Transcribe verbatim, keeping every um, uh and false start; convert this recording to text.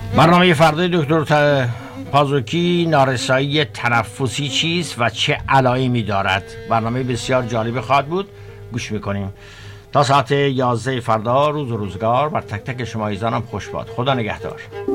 برنامه فردای دکتر پازوکی، نارسایی تنفسی چیست و چه علائمی دارد؟ برنامه بسیار جالب خواهد بود، گوش میکنیم. تا ساعت یازده فردا روز و روزگار بر تک تک شما عزیزانم خوش باد. خدا نگهدار.